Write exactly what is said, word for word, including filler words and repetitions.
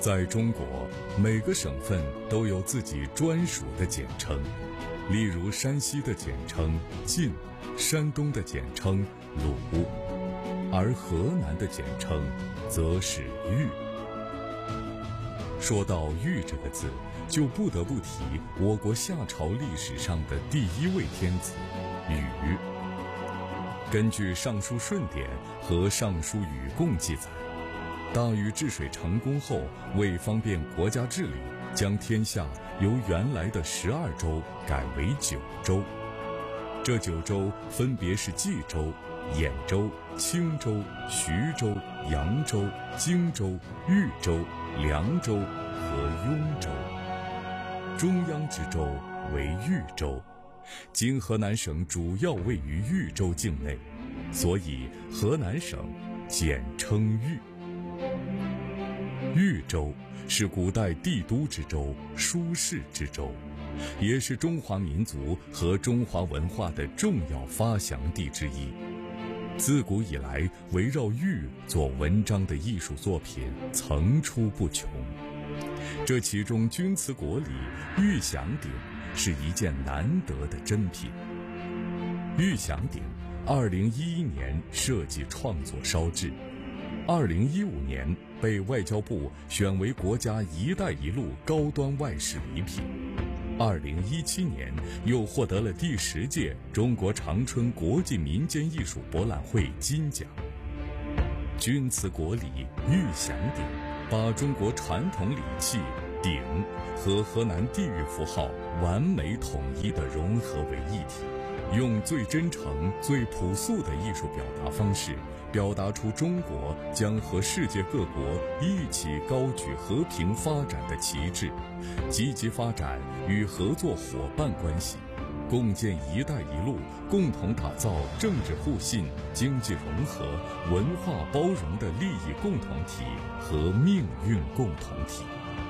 在中国，每个省份都有自己专属的简称，例如山西的简称晋，山东的简称鲁，而河南的简称则是豫。说到豫这个字，就不得不提我国夏朝历史上的第一位天子禹。根据《尚书舜典》和《尚书禹贡》记载，大禹治水成功后，为方便国家治理，将天下由原来的十二州改为九州。这九州分别是冀州、兖州、青州、徐州、扬州、荆州、豫州、凉州和雍州。中央之州为豫州，今河南省主要位于豫州境内，所以河南省简称豫。豫州是古代帝都之州、舒适之州，也是中华民族和中华文化的重要发祥地之一。自古以来，围绕豫做文章的艺术作品层出不穷。这其中钧瓷国礼玉响鼎是一件难得的珍品。玉响鼎二零一一年设计创作烧制，二零一五年被外交部选为国家“一带一路”高端外事礼品，二零一七年又获得了第十届中国长春国际民间艺术博览会金奖。钧瓷国礼玉响鼎把中国传统礼器鼎和河南地域符号完美统一地融合为一体，用最真诚、最朴素的艺术表达方式，表达出中国将和世界各国一起高举和平发展的旗帜，积极发展与合作伙伴关系，共建“一带一路”，共同打造政治互信、经济融合、文化包容的利益共同体和命运共同体。